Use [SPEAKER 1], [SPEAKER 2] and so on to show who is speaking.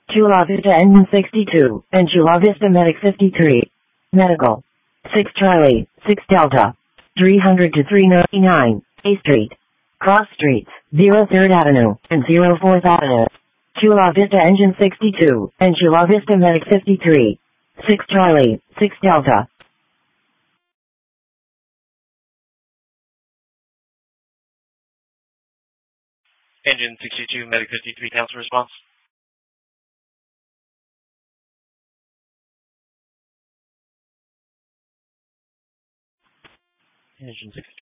[SPEAKER 1] Chula Vista Engine 62, and Chula Vista Medic 53. Medical. 6 Charlie, 6 Delta. 300 to 399, A Street. Cross Streets, 03rd Avenue, and 04th Avenue. Chula Vista Engine 62, and Chula Vista Medic 53. 6 Charlie, 6 Delta.
[SPEAKER 2] Engine 62, Medic 53, council response. Engine 62.